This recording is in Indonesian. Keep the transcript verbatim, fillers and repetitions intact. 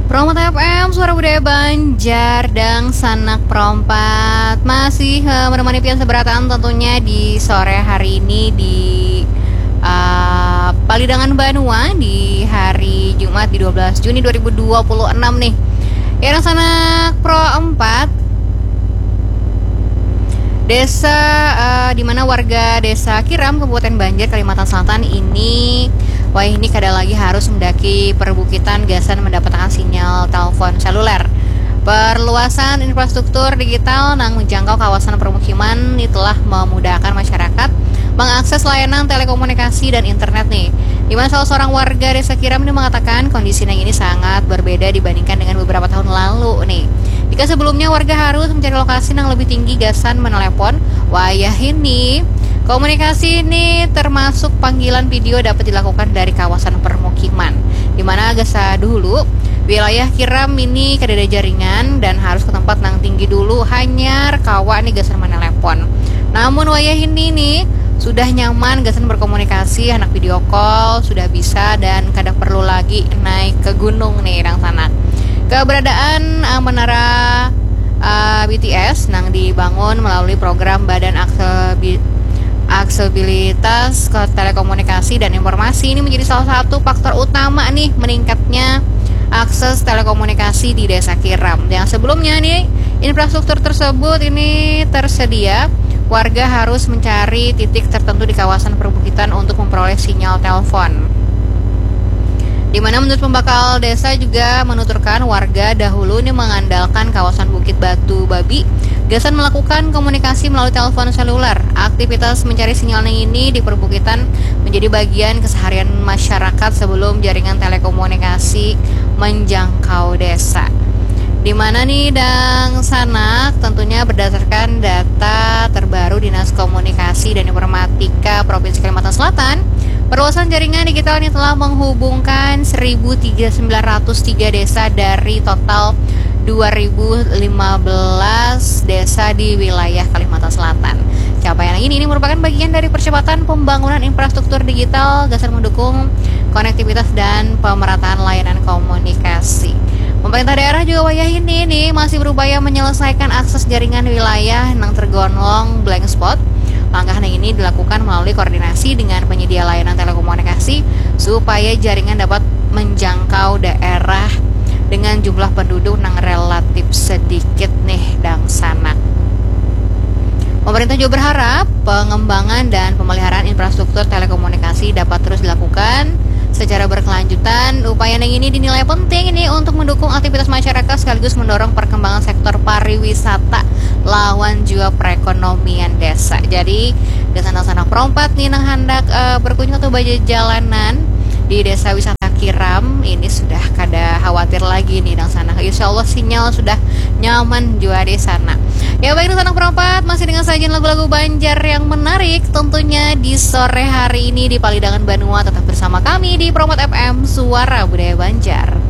Promo F M, Suara Budaya Banjar dan Sanak Perompat masih uh, menemani pian seberatan tentunya di sore hari ini di uh, Palidangan Banua di hari Jumat di dua belas Juni dua ribu dua puluh enam nih. Ya, dan Sanak Pro empat Desa uh, di mana warga Desa Kiram, Kabupaten Banjar, Kalimantan Selatan ini, wah ini kada lagi harus mendaki perbukitan gasan mendapatkan sinyal telepon seluler. Perluasan infrastruktur digital nang menjangkau kawasan permukiman ini telah memudahkan masyarakat mengakses layanan telekomunikasi dan internet nih. Di mana salah seorang warga Desa Kiram ini mengatakan kondisinya ini sangat berbeda dibandingkan dengan beberapa tahun lalu nih. Jika sebelumnya warga harus mencari lokasi yang lebih tinggi gasan menelepon, wayah ini komunikasi ini termasuk panggilan video dapat dilakukan dari kawasan permukiman. Di mana gasa dulu wilayah Kiram ini kada ada jaringan dan harus ke tempat nang tinggi dulu hanya rekawa nih gasan menelepon. Namun wayah ini nih sudah nyaman gasan berkomunikasi, anak video call sudah bisa dan kada perlu lagi naik ke gunung nih orang sana. Keberadaan uh, menara uh, B T S nang dibangun melalui program Badan Aksebi Aksesibilitas ke Telekomunikasi dan Informasi ini menjadi salah satu faktor utama nih meningkatnya akses telekomunikasi di Desa Kiram. Yang sebelumnya nih infrastruktur tersebut ini tersedia, warga harus mencari titik tertentu di kawasan perbukitan untuk memperoleh sinyal telepon. Di mana menurut pembakal desa juga menuturkan warga dahulu ini mengandalkan kawasan Bukit Batu Babi gasan melakukan komunikasi melalui telepon seluler. Aktivitas mencari sinyal ini di perbukitan menjadi bagian keseharian masyarakat sebelum jaringan telekomunikasi menjangkau desa. Di mana nih Dang Sanak tentunya berdasarkan data terbaru Dinas Komunikasi dan Informatika Provinsi Kalimantan Selatan, perluasan jaringan digital ini telah menghubungkan seribu sembilan ratus tiga desa dari total dua ribu lima belas desa di wilayah Kalimantan Selatan. Capaian ini, ini merupakan bagian dari percepatan pembangunan infrastruktur digital gasan mendukung konektivitas dan pemerataan layanan komunikasi. Pemerintah daerah juga wayah ini nih masih berupaya menyelesaikan akses jaringan wilayah yang tergolong blank spot. Langkah ini dilakukan melalui koordinasi dengan penyedia layanan telekomunikasi supaya jaringan dapat menjangkau daerah dengan jumlah penduduk yang relatif sedikit nih Dang Sanak. Pemerintah juga berharap pengembangan dan pemeliharaan infrastruktur telekomunikasi dapat terus dilakukan secara berkelanjutan. Upaya yang ini dinilai penting ini untuk mendukung aktivitas masyarakat sekaligus mendorong perkembangan sektor pariwisata lawan juga perekonomian desa. Jadi desa Sanak Perompat nih nang hendak uh, berkunjung atau baja jalanan di desa wisata Kiram ini sudah kada khawatir lagi nih nang sana. Insya Allah sinyal sudah nyaman juga di sana. Ya baik, Sanak Perompat masih dengan sajian lagu-lagu Banjar yang menarik tentunya di sore hari ini di Palidangan Banua. Tetap bersama kami di Promot F M, Suara Budaya Banjar.